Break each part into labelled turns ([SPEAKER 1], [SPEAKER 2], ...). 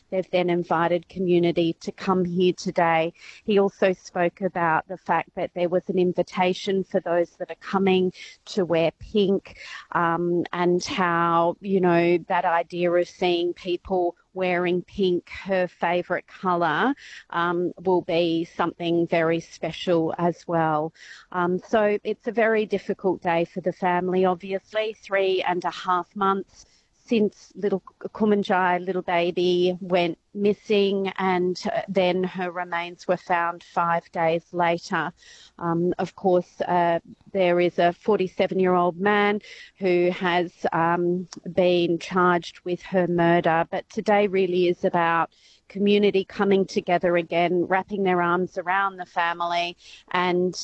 [SPEAKER 1] They've then invited community to come here today. He also spoke about the fact that there was an invitation for those that are coming to wear pink, and how, that idea of seeing people wearing pink, her favourite colour, will be something very special as well. So it's a very difficult day for the family, obviously, 3.5 months since little Kumanjai, little baby, went missing, and then her remains were found 5 days later. Of course, there is a 47-year-old man who has been charged with her murder, but today really is about community coming together again, wrapping their arms around the family, and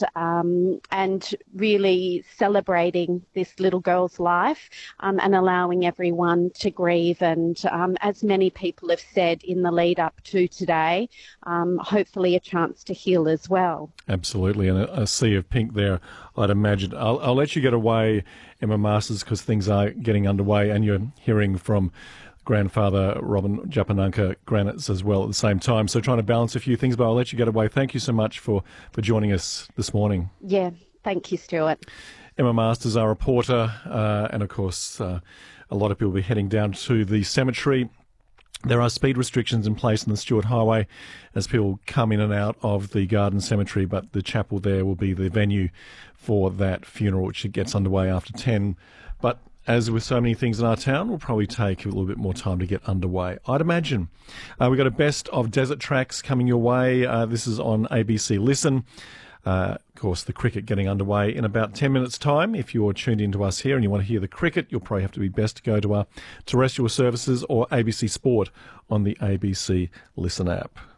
[SPEAKER 1] really celebrating this little girl's life, and allowing everyone to grieve. And as many people have said in the lead up to today, hopefully a chance to heal as well.
[SPEAKER 2] Absolutely, and a sea of pink there, I'd imagine. I'll let you get away, Emma Masters, because things are getting underway, and you're hearing from grandfather Robin Japananka Granitz as well at the same time. So trying to balance a few things, but I'll let you get away. Thank you so much for joining us this morning.
[SPEAKER 1] Yeah, thank you, Stuart.
[SPEAKER 2] Emma Masters, our reporter, and of course a lot of people will be heading down to the cemetery. There are speed restrictions in place on the Stuart Highway as people come in and out of the Garden Cemetery, but the chapel there will be the venue for that funeral, which gets underway after 10. But as with so many things in our town, will probably take a little bit more time to get underway, I'd imagine. We've got a best of desert tracks coming your way. This is on ABC Listen. Of course, the cricket getting underway in about 10 minutes' time. If you're tuned into us here and you want to hear the cricket, you'll probably have to be best to go to our terrestrial services or ABC Sport on the ABC Listen app.